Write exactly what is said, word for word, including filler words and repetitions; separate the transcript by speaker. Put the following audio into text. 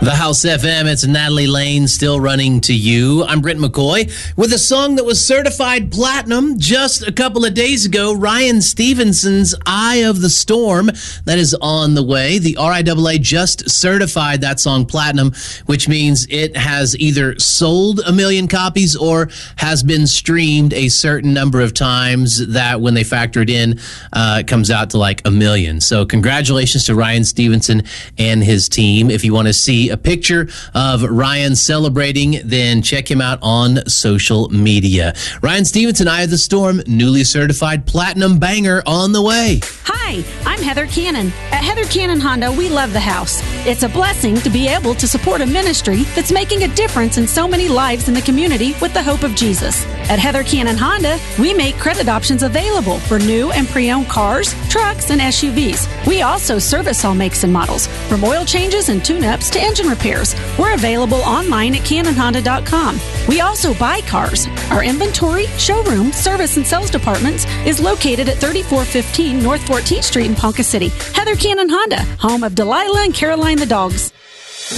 Speaker 1: The House F M, it's Natalie Lane still running to you. I'm Brent McCoy with a song that was certified platinum just a couple of days ago, Ryan Stevenson's Eye of the Storm. That is on the way. The R I A A just certified that song platinum, which means it has either sold a million copies or has been streamed a certain number of times that when they factor it in, uh, it comes out to like a million. So congratulations to Ryan Stevenson and his team. If you want to see a picture of Ryan celebrating, then check him out on social media. Ryan Stevenson, Eye of the Storm, newly certified platinum banger on the way.
Speaker 2: Hi, I'm Heather Cannon. At Heather Cannon Honda, we love the house. It's a blessing to be able to support a ministry that's making a difference in so many lives in the community with the hope of Jesus. At Heather Cannon Honda, we make credit options available for new and pre-owned cars, trucks, and S U Vs. We also service all makes and models, from oil changes and tune-ups to engine repairs. We're available online at cannon honda dot com. We also buy cars. Our inventory, showroom, service, and sales departments is located at thirty-four fifteen North fourteenth Street in Ponca City. Heather Cannon Honda, home of Delilah and Caroline the dogs.